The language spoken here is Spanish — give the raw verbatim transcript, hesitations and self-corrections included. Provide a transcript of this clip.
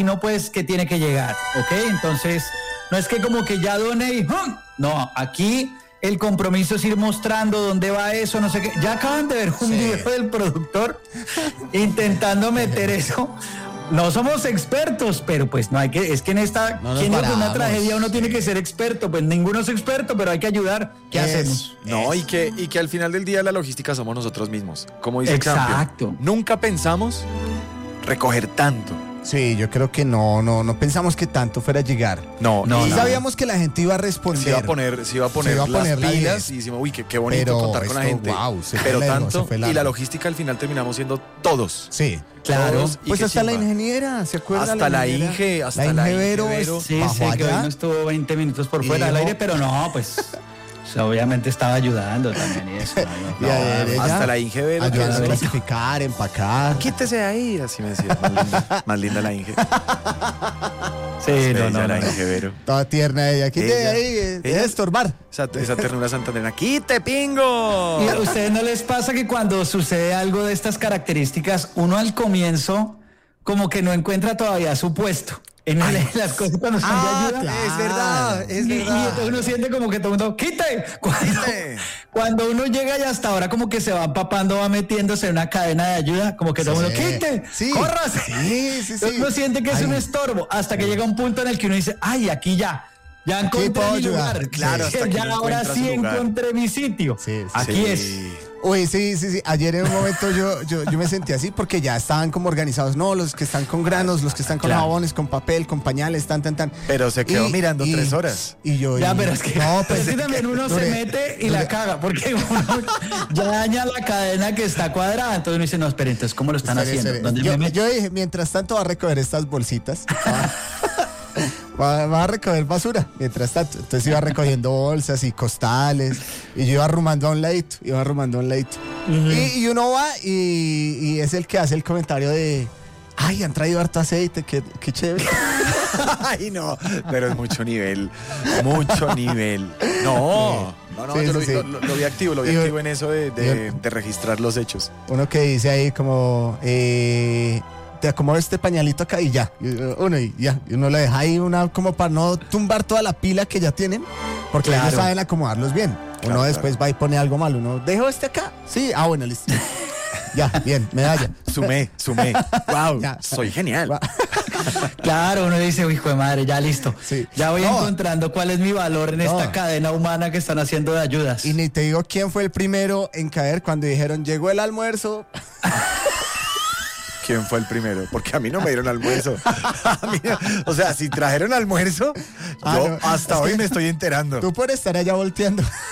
no, pues que tiene que llegar, ¿ok? Entonces, no es que como que ya doné y ¡hum! No, aquí el compromiso es ir mostrando dónde va eso, no sé qué. Ya acaban de ver un sí. video del productor intentando meter eso. No somos expertos, pero pues no hay que, es que en esta, no ¿quién dijo una tragedia uno tiene que ser experto? Pues ninguno es experto, pero hay que ayudar. ¿Qué es, hacemos? No, y que, y que al final del día la logística somos nosotros mismos. Como dice Exacto. Champion, nunca pensamos recoger tanto. Sí, yo creo que no, no, no pensamos que tanto fuera a llegar. No, no. Y no. sabíamos que la gente iba a responder. Se iba a poner, se iba a poner, iba a poner las pilas diez. y decimos, uy, qué, qué bonito pero contar esto, con la gente. Wow, se pero fue largo, tanto, se fue largo. Y la logística al final terminamos siendo todos. Sí. Claro. Todos, pues hasta chimba. La ingeniera, ¿se acuerda? Hasta la, la Inge, hasta la la Ingevero. Sí, sí, que hoy no estuvo veinte minutos por fuera del aire, pero no, pues... O sea, obviamente estaba ayudando también y eso. No, y ayer no, ella, hasta la Ingevero. Ayudando a clasificar, empacar. Quítese de ahí, así me decía. Más linda, más linda la Inge. Sí, no, no, la no. Ingevero. Toda tierna ella. Quítate de ahí, deja de estorbar. Esa, esa ternura santanderina. ¡Quite, pingo! ¿Y a ustedes no les pasa que cuando sucede algo de estas características, uno al comienzo como que no encuentra todavía su puesto? En Ay, las cosas cuando están ah, de ayuda. Claro. Es verdad, es y, verdad. Y entonces uno siente como que todo el mundo, ¡quite! Cuando, cuando uno llega y hasta ahora como que se va empapando, va metiéndose en una cadena de ayuda, como que todo el sí, mundo, ¡quite! Sí, ¡Corras! Sí, sí, sí. Uno siente que es Ay. un estorbo, hasta que llega un punto en el que uno dice, ¡ay, aquí ya! Ya encontré mi ayudar? lugar. Claro, sí, hasta ya que ahora sí encontré mi sitio. Sí, sí, aquí sí. es. Uy, sí, sí, sí. Ayer en un momento yo, yo, yo me sentí así porque ya estaban como organizados. No, los que están con granos, los que están con claro. jabones, con papel, con pañales, tan, tan, tan. Pero se quedó y, mirando y, tres horas. Y yo... Ya, y, pero es que, no, pues, es que también uno dure, se mete y dure. la caga, porque uno ya daña la cadena que está cuadrada. Entonces uno dice, no, espere, entonces, ¿cómo lo están espere, haciendo? Espere. ¿Dónde Yo, me meto? yo dije, mientras tanto va a recoger estas bolsitas. Va, va a recoger basura mientras tanto. Entonces iba recogiendo bolsas y costales y yo iba arrumando a un ladito, iba arrumando a un ladito. Uh-huh. y, y uno va y, y es el que hace el comentario de ay, han traído harto aceite, qué, qué chévere. Ay, no, pero es mucho nivel, mucho nivel. No, no, no, sí, yo sí, lo, sí. Lo, lo vi activo, lo vi y, activo en eso de, de, de registrar los hechos. Uno que dice ahí como... Eh, te acomodo este pañalito acá y ya, uno y ya, y uno le deja ahí una como para no tumbar toda la pila que ya tienen, porque claro. ellos saben acomodarlos bien. Uno claro, después claro. va y pone algo mal, uno, ¿dejo este acá? Sí, ah, bueno, listo. Ya, bien, medalla. Sumé, sumé. Wow, ya. Soy genial. Claro, uno dice, hijo de madre, ya listo. Sí. Ya voy no. encontrando cuál es mi valor en no. esta cadena humana que están haciendo de ayudas. Y ni te digo quién fue el primero en caer cuando dijeron, llegó el almuerzo. ¿Quién fue el primero? Porque a mí no me dieron almuerzo. A mí, o sea, si trajeron almuerzo, ah, yo no, hasta hoy me estoy enterando. Tú por estar allá volteando.